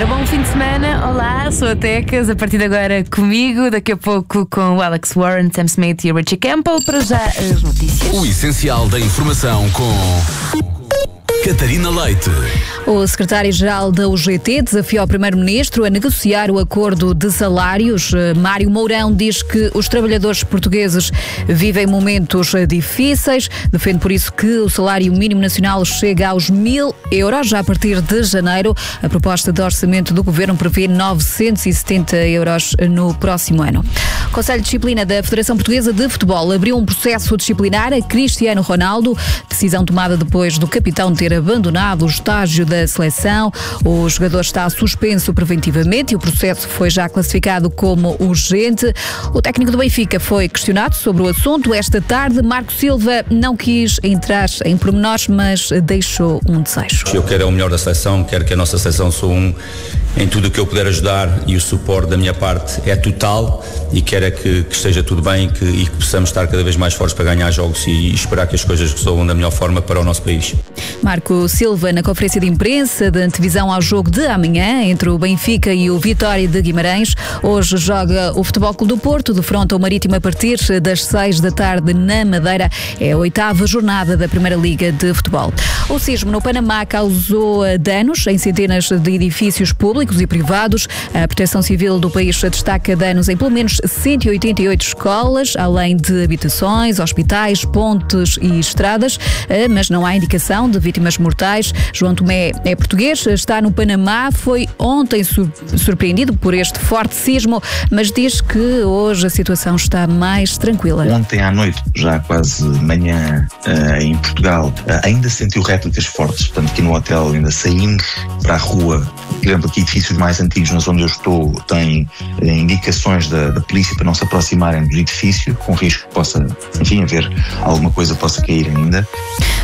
Ora, bom fim de semana. Olá, sou a Tecas. A partir de agora comigo, daqui a pouco com o Alex Warren, Sam Smith e o Richie Campbell. Para já as notícias. O essencial da informação com Catarina Leite. O secretário-geral da UGT desafiou o primeiro-ministro a negociar o acordo de salários. Mário Mourão diz que os trabalhadores portugueses vivem momentos difíceis. Defende por isso que o salário mínimo nacional chega aos 1.000 euros já a partir de janeiro. A proposta de orçamento do governo prevê 970 euros no próximo ano. O Conselho de Disciplina da Federação Portuguesa de Futebol abriu um processo disciplinar a Cristiano Ronaldo. Decisão tomada depois do capitão ter abandonado o estágio da seleção. O jogador está suspenso preventivamente e o processo foi já classificado como urgente. O técnico do Benfica foi questionado sobre o assunto esta tarde. Marco Silva não quis entrar em pormenores, mas deixou um desejo. Eu quero o melhor da seleção, quero que a nossa seleção sou em tudo o que eu puder ajudar, e o suporte da minha parte é total, e quero é que esteja tudo bem e que possamos estar cada vez mais fortes para ganhar jogos e esperar que as coisas resolvam da melhor forma para o nosso país. Marco Silva na conferência de imprensa de antevisão ao jogo de amanhã entre o Benfica e o Vitória de Guimarães. Hoje joga o Futebol Clube do Porto, defronta o Marítimo a partir das 6 da tarde na Madeira. É a 8ª jornada da Primeira Liga de Futebol. O sismo no Panamá causou danos em centenas de edifícios públicos e privados. A Proteção Civil do país destaca danos em pelo menos 188 escolas, além de habitações, hospitais, pontes e estradas, mas não há indicação de vítimas mortais. João Tomé é português, está no Panamá, foi ontem surpreendido por este forte sismo, mas diz que hoje a situação está mais tranquila. Ontem à noite, já quase manhã em Portugal, ainda sentiu réplicas fortes, portanto aqui no hotel ainda saímos para a rua. Por exemplo, aqui edifícios mais antigos, na zona onde eu estou, têm indicações da polícia para não se aproximarem do edifício, com risco que possa, enfim, haver alguma coisa que possa cair ainda.